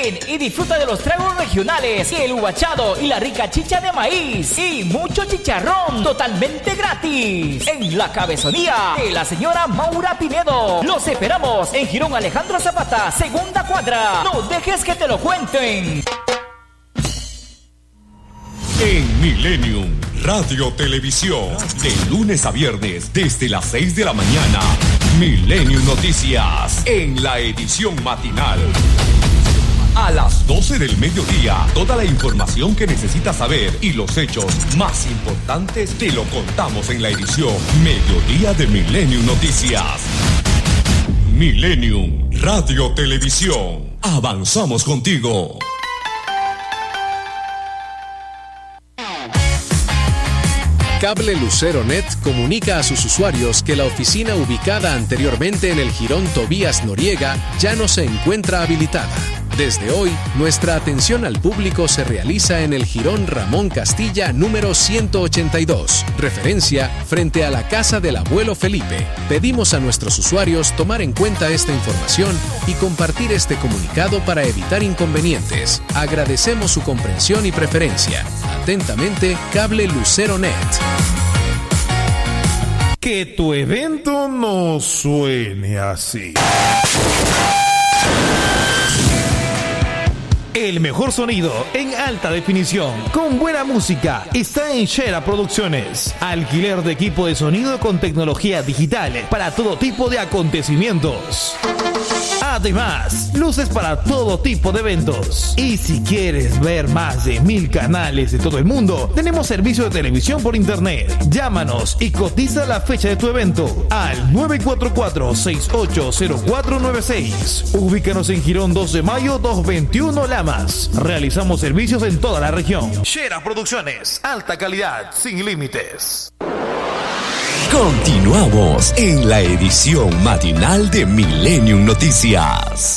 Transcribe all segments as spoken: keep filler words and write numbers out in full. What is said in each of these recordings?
Ven y disfruta de los tragos regionales, el guachado y la rica chicha de maíz y mucho chicharrón totalmente gratis en la cabezonía de la señora Maura Pinedo. Los esperamos en Girón Alejandro Zapata, segunda cuadra. No dejes que te lo cuenten. En Millennium Radio Televisión, de lunes a viernes desde las seis de la mañana, Millennium Noticias en la edición matinal. A las doce del mediodía, toda la información que necesitas saber y los hechos más importantes te lo contamos en la edición Mediodía de Millennium Noticias. Millennium Radio Televisión. Avanzamos contigo. Cable Lucero Net comunica a sus usuarios que la oficina ubicada anteriormente en el Jirón Tobías Noriega ya no se encuentra habilitada. Desde hoy, nuestra atención al público se realiza en el Jirón Ramón Castilla número ciento ochenta y dos, referencia frente a la casa del abuelo Felipe. Pedimos a nuestros usuarios tomar en cuenta esta información y compartir este comunicado para evitar inconvenientes. Agradecemos su comprensión y preferencia. Atentamente, Cable Lucero Net. Que tu evento no suene así. El mejor sonido en alta definición, con buena música, está en Shera Producciones. Alquiler de equipo de sonido con tecnología digital para todo tipo de acontecimientos. Además, luces para todo tipo de eventos. Y si quieres ver más de mil canales de todo el mundo, tenemos servicio de televisión por internet. Llámanos y cotiza la fecha de tu evento al nueve cuatro cuatro, seis ocho cero cuatro nueve seis. Ubícanos en Girón dos de mayo doscientos veintiuno Lamas. Realizamos servicios en toda la región. Shera Producciones, alta calidad, sin límites. Continuamos en la edición matinal de Millennium Noticias.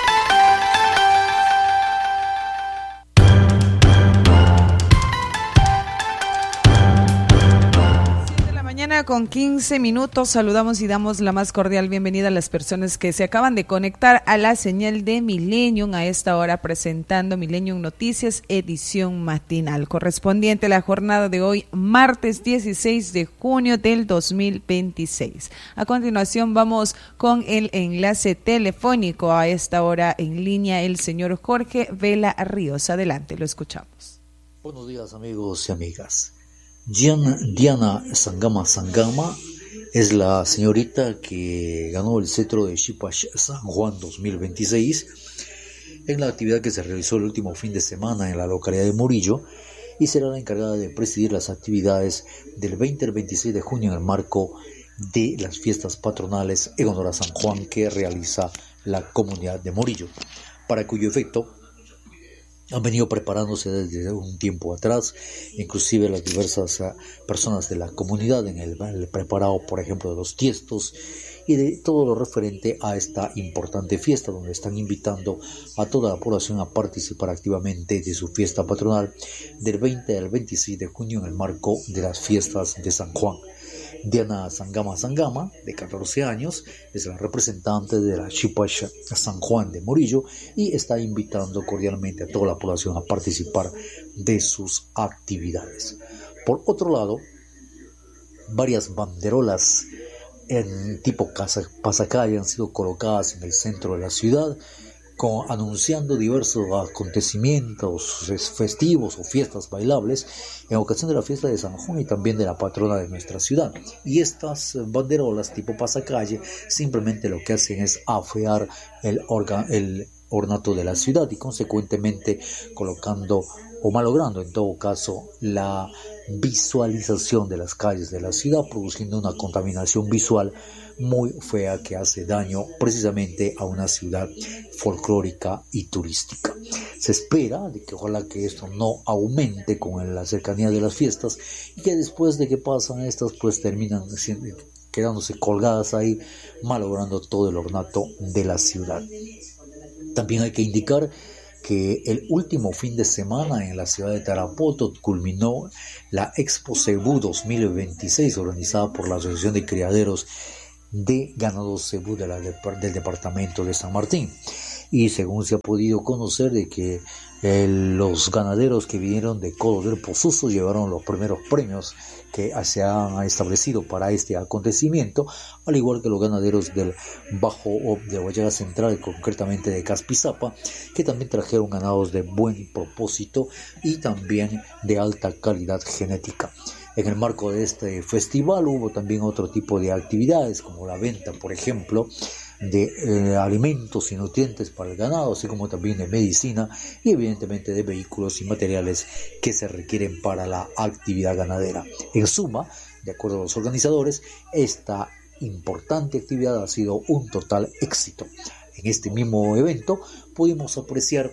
Con quince minutos saludamos y damos la más cordial bienvenida a las personas que se acaban de conectar a la señal de Millennium a esta hora, presentando Millennium Noticias edición matinal correspondiente a la jornada de hoy, martes dieciséis de junio del dos mil veintiséis. A continuación vamos con el enlace telefónico a esta hora en línea el señor Jorge Vela Ríos. Adelante, lo escuchamos. Buenos días, amigos y amigas. Diana, Diana Sangama Sangama es la señorita que ganó el cetro de Xipash San Juan dos mil veintiséis en la actividad que se realizó el último fin de semana en la localidad de Murillo, y será la encargada de presidir las actividades del veinte al veintiséis de junio en el marco de las fiestas patronales en honor a San Juan que realiza la comunidad de Murillo, para cuyo efecto han venido preparándose desde un tiempo atrás, inclusive las diversas uh, personas de la comunidad en el, el preparado, por ejemplo, de los tiestos y de todo lo referente a esta importante fiesta, donde están invitando a toda la población a participar activamente de su fiesta patronal del veinte al veintiséis de junio en el marco de las fiestas de San Juan. Diana Sangama Sangama, de catorce años, es la representante de la Xipash San Juan de Murillo y está invitando cordialmente a toda la población a participar de sus actividades. Por otro lado, varias banderolas en tipo pasacalle han sido colocadas en el centro de la ciudad, con, anunciando diversos acontecimientos festivos o fiestas bailables en ocasión de la fiesta de San Juan y también de la patrona de nuestra ciudad. Y estas banderolas tipo pasacalle simplemente lo que hacen es afear el, orga, el ornato de la ciudad y consecuentemente colocando o malogrando en todo caso la visualización de las calles de la ciudad, produciendo una contaminación visual muy fea que hace daño precisamente a una ciudad folclórica y turística. Se espera de que ojalá que esto no aumente con la cercanía de las fiestas y que después de que pasan estas pues terminan siendo, quedándose colgadas ahí, malogrando todo el ornato de la ciudad. También hay que indicar que el último fin de semana en la ciudad de Tarapoto culminó la Expo Cebú dos mil veintiséis organizada por la Asociación de Criaderos de Ganado Cebú de la, del departamento de San Martín. y según se ha podido conocer de que eh, los ganaderos que vinieron de Codo del Pozuzo llevaron los primeros premios que se han establecido para este acontecimiento, al igual que los ganaderos del Bajo de Guayaga Central, concretamente de Caspizapa, que también trajeron ganados de buen propósito y también de alta calidad genética. En el marco de este festival hubo también otro tipo de actividades, como la venta, por ejemplo, de eh, alimentos y nutrientes para el ganado, así como también de medicina y evidentemente de vehículos y materiales que se requieren para la actividad ganadera. En suma, de acuerdo a los organizadores, esta importante actividad ha sido un total éxito. En este mismo evento pudimos apreciar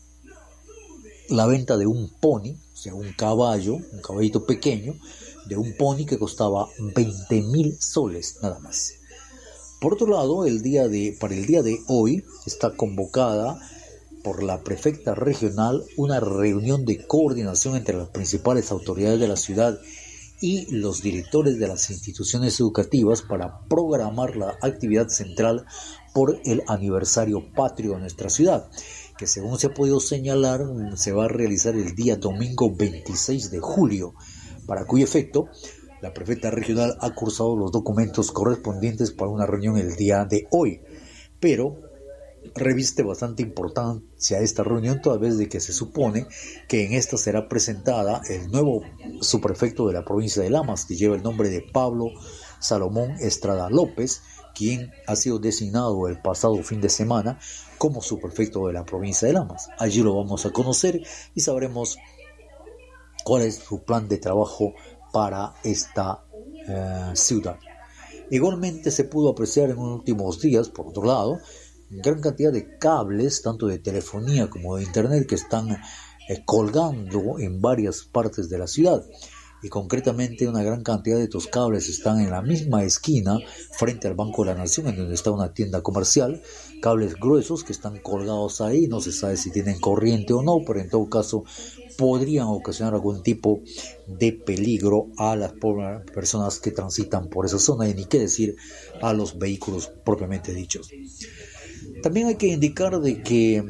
la venta de un pony, o sea, un caballo, un caballito pequeño, de un pony que costaba veinte mil soles nada más. Por otro lado, el día de, para el día de hoy está convocada por la prefecta regional una reunión de coordinación entre las principales autoridades de la ciudad y los directores de las instituciones educativas para programar la actividad central por el aniversario patrio de nuestra ciudad, que según se ha podido señalar se va a realizar el día domingo veintiséis de julio, para cuyo efecto la prefecta regional ha cursado los documentos correspondientes para una reunión el día de hoy, pero reviste bastante importancia esta reunión toda vez de que se supone que en esta será presentada el nuevo subprefecto de la provincia de Lamas, que lleva el nombre de Pablo Salomón Estrada López, quien ha sido designado el pasado fin de semana como subprefecto de la provincia de Lamas. Allí lo vamos a conocer y sabremos cuál es su plan de trabajo para esta eh, ciudad. Igualmente se pudo apreciar en los últimos días, por otro lado, gran cantidad de cables, tanto de telefonía como de internet, que están eh, colgando en varias partes de la ciudad. Y concretamente una gran cantidad de estos cables están en la misma esquina frente al Banco de la Nación, en donde está una tienda comercial, cables gruesos que están colgados ahí, no se sabe si tienen corriente o no, pero en todo caso podrían ocasionar algún tipo de peligro a las personas que transitan por esa zona, y ni qué decir a los vehículos propiamente dichos. También hay que indicar de que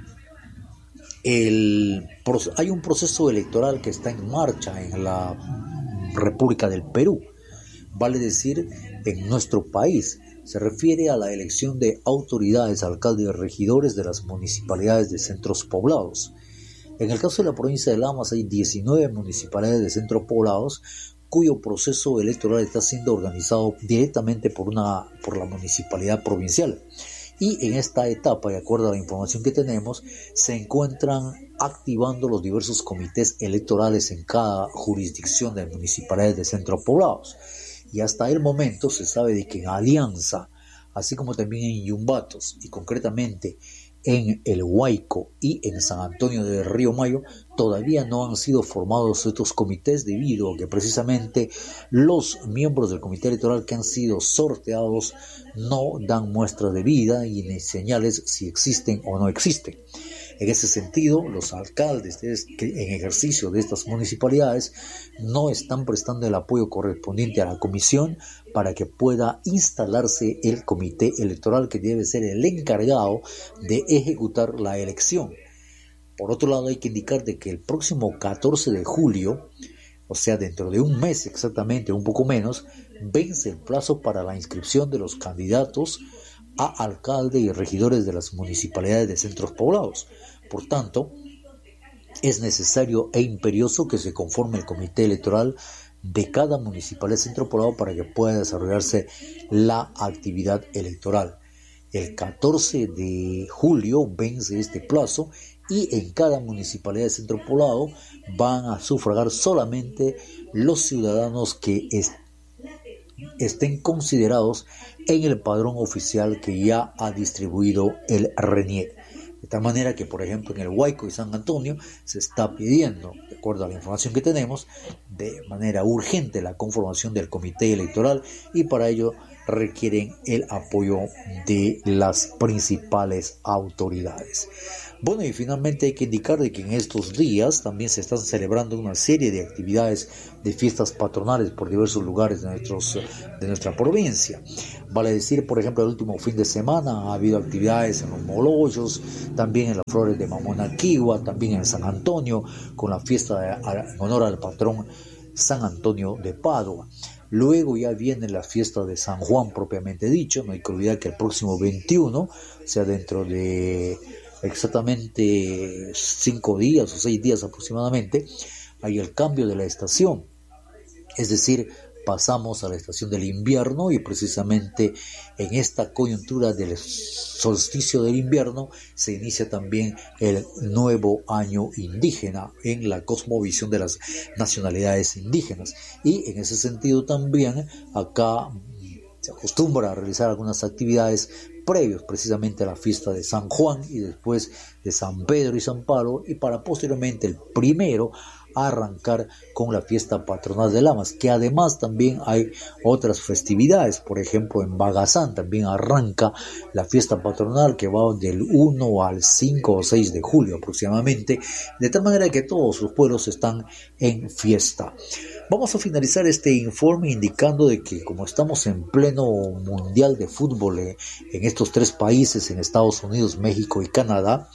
el, hay un proceso electoral que está en marcha en la República del Perú, vale decir en nuestro país. Se refiere a la elección de autoridades, alcaldes y regidores de las municipalidades de centros poblados. En el caso de la provincia de Lamas hay diecinueve municipalidades de centros poblados cuyo proceso electoral está siendo organizado directamente por, una, por la municipalidad provincial. Y en esta etapa, de acuerdo a la información que tenemos, se encuentran activando los diversos comités electorales en cada jurisdicción de municipalidades de centros poblados. Y hasta el momento se sabe de que en Alianza, así como también en Yumbatos y concretamente en El Huayco y en San Antonio de Río Mayo, todavía no han sido formados estos comités, debido a que precisamente los miembros del comité electoral que han sido sorteados no dan muestras de vida y ni señales si existen o no existen. En ese sentido, los alcaldes de este, en ejercicio de estas municipalidades no están prestando el apoyo correspondiente a la comisión para que pueda instalarse el comité electoral, que debe ser el encargado de ejecutar la elección. Por otro lado, hay que indicar de que el próximo catorce de julio, o sea, dentro de un mes exactamente, un poco menos, vence el plazo para la inscripción de los candidatos a alcalde y regidores de las municipalidades de centros poblados. Por tanto, es necesario e imperioso que se conforme el comité electoral de cada municipalidad de centro poblado para que pueda desarrollarse la actividad electoral. El catorce de julio vence este plazo y en cada municipalidad de centro poblado van a sufragar solamente los ciudadanos que est- estén considerados en el padrón oficial que ya ha distribuido el RENIEC. De tal manera que, por ejemplo, en el Huayco y San Antonio se está pidiendo, de acuerdo a la información que tenemos, de manera urgente la conformación del comité electoral, y para ello requieren el apoyo de las principales autoridades. Bueno, y finalmente hay que indicar de que en estos días también se están celebrando una serie de actividades de fiestas patronales por diversos lugares de, nuestros, de nuestra provincia. Vale decir, por ejemplo, el último fin de semana ha habido actividades en los Molollos, también en las Flores de Mamonaquigua, también en San Antonio, con la fiesta de, en honor al patrón San Antonio de Padua. Luego ya viene la fiesta de San Juan propiamente dicho. No hay que olvidar que el próximo veintiuno, o sea, dentro de exactamente cinco días o seis días aproximadamente, hay el cambio de la estación, es decir, pasamos a la estación del invierno, y precisamente en esta coyuntura del solsticio del invierno se inicia también el nuevo año indígena en la cosmovisión de las nacionalidades indígenas, y en ese sentido también acá se acostumbra a realizar algunas actividades previos precisamente a la fiesta de San Juan y después de San Pedro y San Pablo, y para posteriormente el primero arrancar con la fiesta patronal de Lamas, que además también hay otras festividades. Por ejemplo, en Bagazán también arranca la fiesta patronal, que va del uno al cinco o seis de julio aproximadamente, de tal manera que todos los pueblos están en fiesta. Vamos a finalizar este informe indicando de que como estamos en pleno mundial de fútbol eh, en estos tres países, en Estados Unidos, México y Canadá,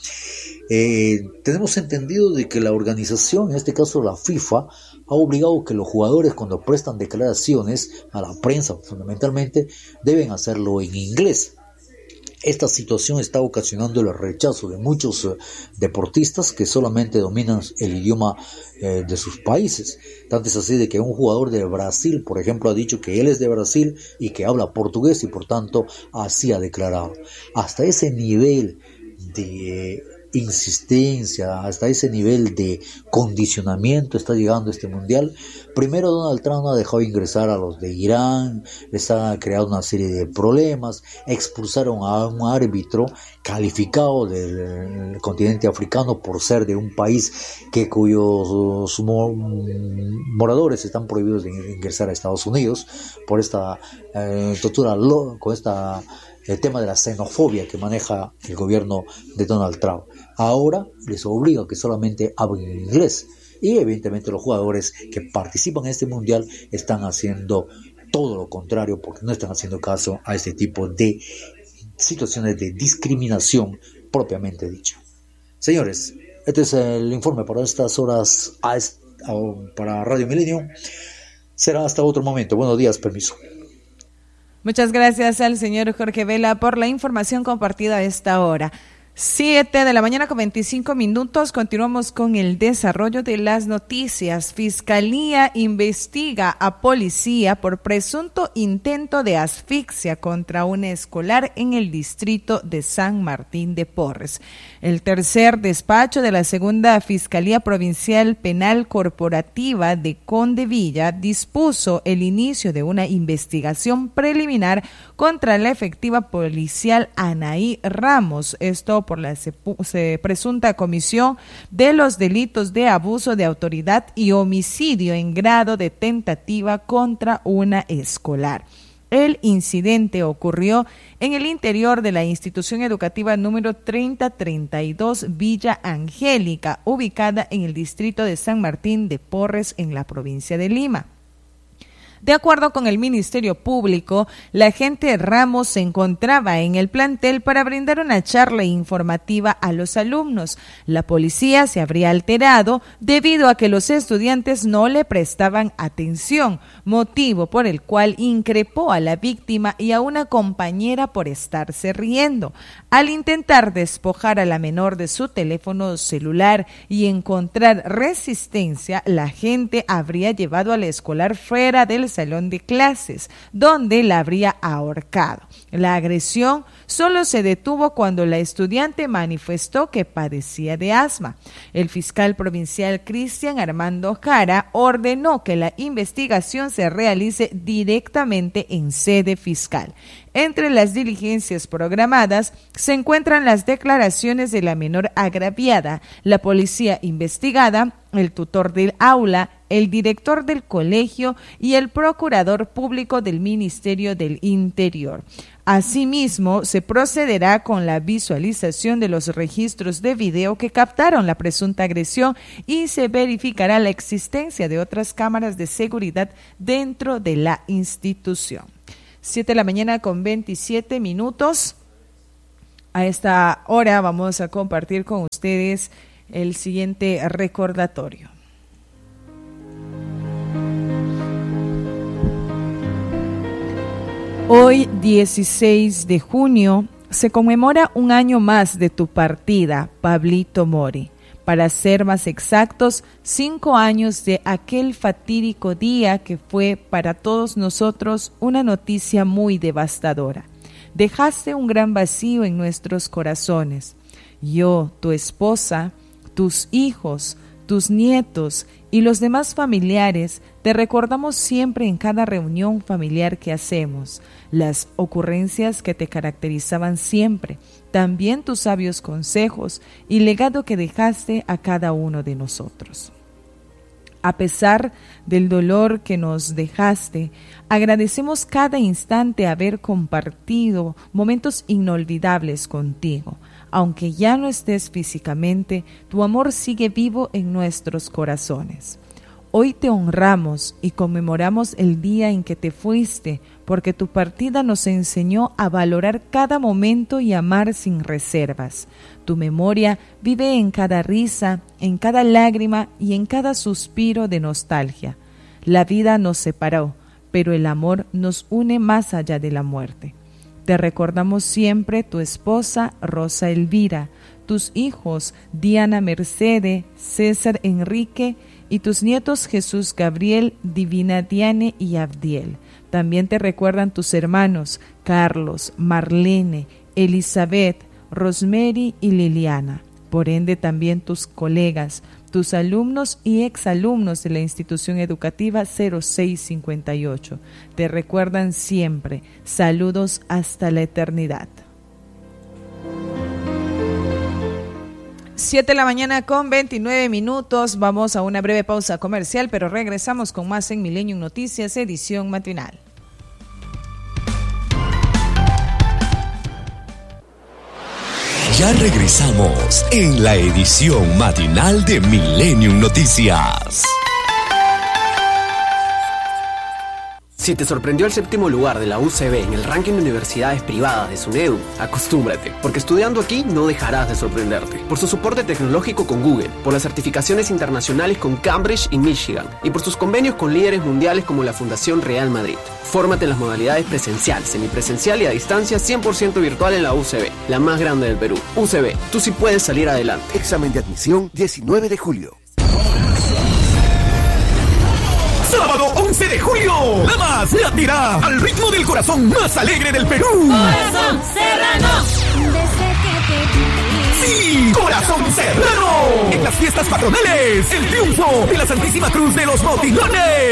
eh, tenemos entendido de que la organización, en este caso la FIFA, ha obligado que los jugadores, cuando prestan declaraciones a la prensa fundamentalmente, deben hacerlo en inglés. Esta situación está ocasionando el rechazo de muchos eh, deportistas que solamente dominan el idioma eh, de sus países. Tanto es así de que un jugador de Brasil, por ejemplo, ha dicho que él es de Brasil y que habla portugués, y por tanto así ha declarado. Hasta ese nivel de eh, insistencia, hasta ese nivel de condicionamiento está llegando este mundial. Primero, Donald Trump no ha dejado ingresar a los de Irán, les ha creado una serie de problemas, expulsaron a un árbitro calificado del continente africano por ser de un país que cuyos moradores están prohibidos de ingresar a Estados Unidos por esta eh, tortura, con esta el tema de la xenofobia que maneja el gobierno de Donald Trump. Ahora les obliga a que solamente hablen inglés, y evidentemente los jugadores que participan en este mundial están haciendo todo lo contrario, porque no están haciendo caso a este tipo de situaciones de discriminación propiamente dicha. Señores, este es el informe para estas horas a est- a, para Radio Milenio. Será hasta otro momento. Buenos días, permiso. Muchas gracias al señor Jorge Vela por la información compartida a esta hora. Siete de la mañana con veinticinco minutos. Continuamos con el desarrollo de las noticias. Fiscalía investiga a policía por presunto intento de asfixia contra una escolar en el distrito de San Martín de Porres. El tercer despacho de la segunda Fiscalía Provincial Penal Corporativa de Condevilla dispuso el inicio de una investigación preliminar contra la efectiva policial Anaí Ramos. Esto por la se, se presunta comisión de los delitos de abuso de autoridad y homicidio en grado de tentativa contra una escolar. El incidente ocurrió en el interior de la institución educativa número treinta treinta y dos Villa Angélica, ubicada en el distrito de San Martín de Porres, en la provincia de Lima. De acuerdo con el Ministerio Público, la agente Ramos se encontraba en el plantel para brindar una charla informativa a los alumnos. La policía se habría alterado debido a que los estudiantes no le prestaban atención, motivo por el cual increpó a la víctima y a una compañera por estarse riendo. Al intentar despojar a la menor de su teléfono celular y encontrar resistencia, la agente habría llevado a la escolar fuera del salón de clases, donde la habría ahorcado. La agresión solo se detuvo cuando la estudiante manifestó que padecía de asma. El fiscal provincial Cristian Armando Jara ordenó que la investigación se realice directamente en sede fiscal. Entre las diligencias programadas se encuentran las declaraciones de la menor agraviada, la policía investigada, el tutor del aula, el director del colegio y el procurador público del Ministerio del Interior. Asimismo, se procederá con la visualización de los registros de video que captaron la presunta agresión y se verificará la existencia de otras cámaras de seguridad dentro de la institución. siete de la mañana con veintisiete minutos. A esta hora vamos a compartir con ustedes el siguiente recordatorio. Hoy, dieciséis de junio, se conmemora un año más de tu partida, Pablito Mori. Para ser más exactos, cinco años de aquel fatídico día que fue para todos nosotros una noticia muy devastadora. Dejaste un gran vacío en nuestros corazones. Yo, tu esposa, tus hijos, tus nietos y los demás familiares te recordamos siempre en cada reunión familiar que hacemos, las ocurrencias que te caracterizaban siempre, también tus sabios consejos y legado que dejaste a cada uno de nosotros. A pesar del dolor que nos dejaste, agradecemos cada instante haber compartido momentos inolvidables contigo. Aunque ya no estés físicamente, tu amor sigue vivo en nuestros corazones. Hoy te honramos y conmemoramos el día en que te fuiste, porque tu partida nos enseñó a valorar cada momento y amar sin reservas. Tu memoria vive en cada risa, en cada lágrima y en cada suspiro de nostalgia. La vida nos separó, pero el amor nos une más allá de la muerte. Te recordamos siempre tu esposa Rosa Elvira, tus hijos Diana Mercede, César Enrique y tus nietos Jesús Gabriel, Divina Diane y Abdiel. También te recuerdan tus hermanos Carlos, Marlene, Elizabeth, Rosemary y Liliana. Por ende también tus colegas, tus alumnos y exalumnos de la institución educativa cero seis cincuenta y ocho. Te recuerdan siempre. Saludos hasta la eternidad. siete de la mañana con veintinueve minutos. Vamos a una breve pausa comercial, pero regresamos con más en Millennium Noticias, edición matinal. Ya regresamos en la edición matinal de Millennium Noticias. Si te sorprendió el séptimo lugar de la U C B en el ranking de universidades privadas de SUNEDU, acostúmbrate, porque estudiando aquí no dejarás de sorprenderte. Por su soporte tecnológico con Google, por las certificaciones internacionales con Cambridge y Michigan, y por sus convenios con líderes mundiales como la Fundación Real Madrid. Fórmate en las modalidades presencial, semipresencial y a distancia cien por ciento virtual en la U C B, la más grande del Perú. U C B, tú sí puedes salir adelante. Examen de admisión diecinueve de julio. Sábado once de julio, la más latirá al ritmo del corazón más alegre del Perú. Corazón Serrano. Sí, Corazón Serrano. En las fiestas patronales, el triunfo de la Santísima Cruz de los Motilones.